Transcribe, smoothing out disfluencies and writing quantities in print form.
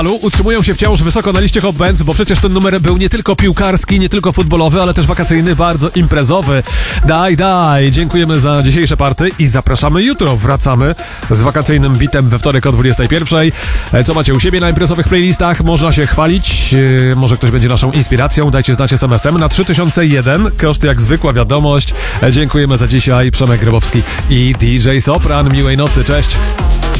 Utrzymują się wciąż wysoko na liście Hot Bands, bo przecież ten numer był nie tylko piłkarski, nie tylko futbolowy, ale też wakacyjny, bardzo imprezowy. Daj. Dziękujemy za dzisiejsze party i zapraszamy jutro. Wracamy z wakacyjnym bitem we wtorek o 21:00. Co macie u siebie na imprezowych playlistach? Można się chwalić, może ktoś będzie naszą inspiracją. Dajcie znać SMS-em na 3001. Koszt jak zwykła wiadomość. Dziękujemy za dzisiaj. Przemek Grybowski i DJ Sopran. Miłej nocy, cześć.